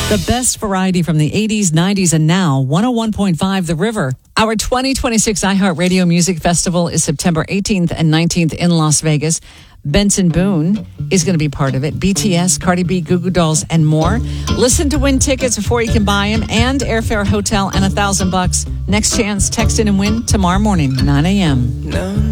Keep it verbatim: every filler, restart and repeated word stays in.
The best variety from the eighties, nineties, and now. one oh one point five The River. Our twenty twenty-six iHeartRadio Music Festival is September eighteenth and nineteenth in Las Vegas. Benson Boone is going to be part of it. B T S, Cardi B, Goo Goo Dolls, and more. Listen to win tickets before you can buy them, and airfare, hotel, and a thousand bucks. Next chance, text in and win tomorrow morning, nine a.m.